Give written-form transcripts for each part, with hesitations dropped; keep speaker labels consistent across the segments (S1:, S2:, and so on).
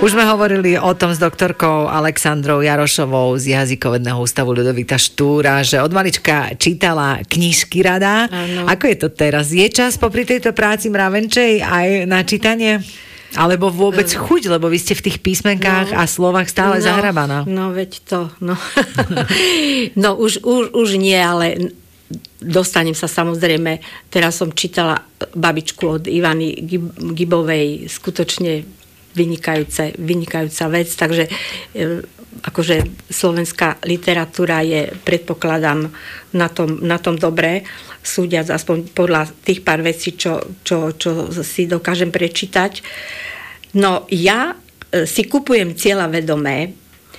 S1: Už sme hovorili o tom s doktorkou Alexandrou Jarošovou z Jazykovedného ústavu Ľudovita Štúra, že od malička čítala knižky rada.
S2: Áno.
S1: Ako je to teraz? Je čas popri tejto práci mravenčej aj na čítanie? Alebo vôbec chuť, lebo vy ste v tých písmenkách a slovách stále zahrabaná.
S2: No veď to, no. No už nie, ale dostanem sa samozrejme. Teraz som čítala Babičku od Ivany Gibovej, skutočne vynikajúca vec, takže akože slovenská literatúra je, predpokladám, na tom dobré, súdiac aspoň podľa tých pár vecí, čo si dokážem prečítať. No ja si kupujem cieľavedomé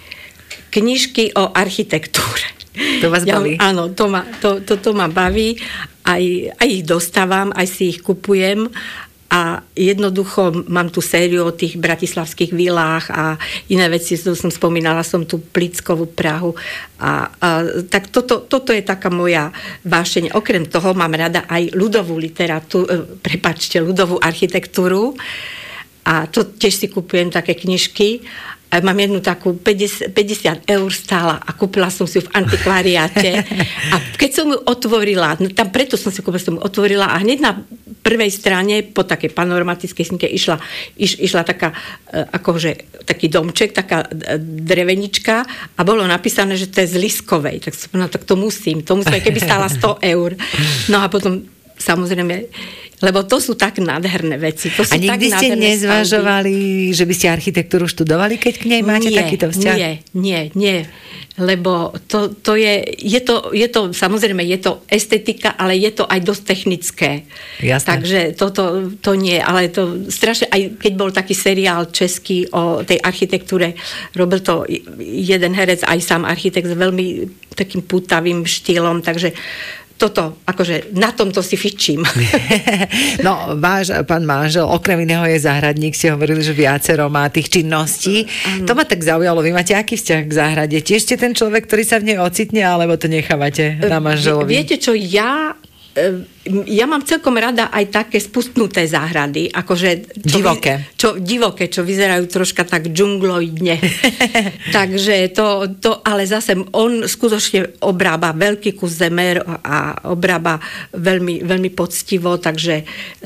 S2: knižky o architektúre.
S1: To vás baví?
S2: Áno, to ma baví. Aj ich dostávam, aj si ich kupujem. A jednoducho mám tú sériu o tých bratislavských vilách a iné veci, to som spomínala, som tú Plickovú Prahu. Tak toto je taká moja vášeň. Okrem toho mám rada aj ľudovú literatúru, ľudovú architektúru. A to tiež si kupujem také knižky. A mám jednu takú 50 eur stála a kúpila som si ju v antikvariáte. A keď som ju otvorila, tam preto som si kúpila, som ju otvorila a hneď na prvej strane po takej panormatickej snike išla taká, akože taký domček, taká drevenička a bolo napísané, že to je z Liskovej. Tak som povedala, tak to musím, keby stála 100 eur. No a potom samozrejme, lebo to sú tak nádherné veci.
S1: A nikdy ste nezvažovali, že by ste architektúru študovali, keď k nej máte takýto vzťah?
S2: Nie. Lebo to je to, samozrejme, je to estetika, ale je to aj dosť technické.
S1: Jasné.
S2: Takže to nie, ale to strašne, aj keď bol taký seriál český o tej architektúre, robil to jeden herec, aj sám architekt s veľmi takým pútavým štýlom, takže toto, akože na tomto si fičím.
S1: No, váš pán manžel, okrem iného je záhradník, ste hovorili, že viacero má tých činností. To ma tak zaujalo. Vy máte aký vzťah k záhrade? Tiež ste ten človek, ktorý sa v nej ocitne, alebo to nechávate na manželovi?
S2: Viete čo, ja mám celkom rada aj také spustnuté záhrady, akože divoké, čo vyzerajú troška tak džungloidne. Takže to, ale zase on skutočne obrába veľký kus zeme a obrába veľmi, veľmi poctivo, takže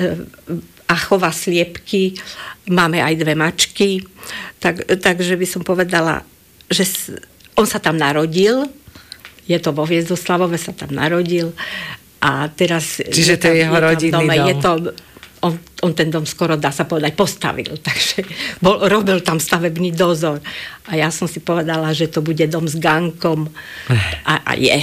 S2: a chová sliepky. Máme aj 2 mačky. Takže by som povedala, že on sa tam narodil, je to vo Hviezdoslavove, sa tam narodil. A teraz...
S1: Čiže to je jeho rodinný dom.
S2: On ten dom skoro, dá sa povedať, postavil. Takže robil tam stavebný dozor. A ja som si povedala, že to bude dom s gankom. A je.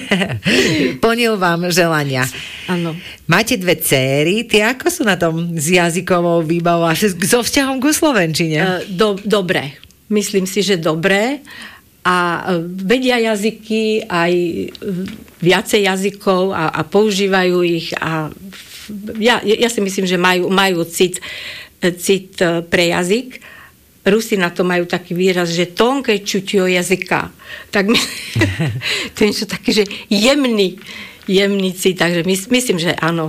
S1: Plnil vám želania.
S2: Áno.
S1: Máte 2 dcéry. Tie ako sú na tom s jazykovou výbavou a so vzťahom ku slovenčine?
S2: Dobre. Myslím si, že dobre. A vedia jazyky, aj viacej jazykov a používajú ich a ja si myslím, že majú cit pre jazyk. Rusi na to majú taký výraz, že tonké čutio jazyka. Tak to je niečo také, že jemný cit, takže myslím, že áno.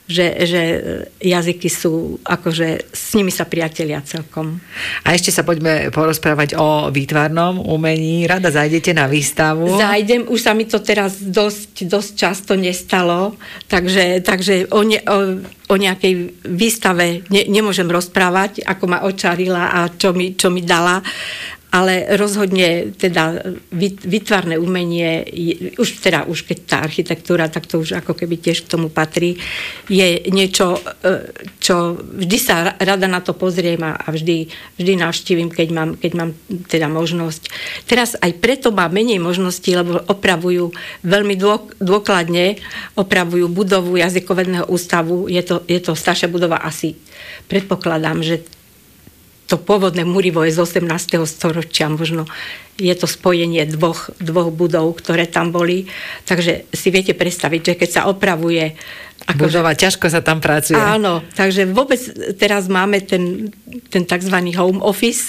S2: Že jazyky sú, akože s nimi sa priatelia celkom.
S1: A ešte sa poďme porozprávať o výtvarnom umení. Rada zajdete na výstavu?
S2: Zajdem, už sa mi to teraz dosť často nestalo, takže o nejakej výstave nemôžem rozprávať, ako ma očarila a čo mi dala. Ale rozhodne teda výtvarné umenie, už keď tá architektúra, tak to už ako keby tiež k tomu patrí, je niečo, čo vždy sa rada na to pozriem a vždy navštívim, keď mám teda možnosť. Teraz aj preto má menej možností, lebo opravujú veľmi dôkladne, opravujú budovu Jazykovedného ústavu. Je to staršia budova, asi predpokladám, že to pôvodné Múrivo je z 18. storočia, možno je to spojenie dvoch budov, ktoré tam boli. Takže si viete predstaviť, že keď sa opravuje
S1: budova, ťažko sa tam pracuje.
S2: Áno, takže vôbec teraz máme ten takzvaný home office,